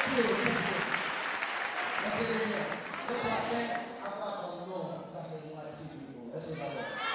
Ok, donc ça fait à part ton nom, ça fait moi ici. Est-ce que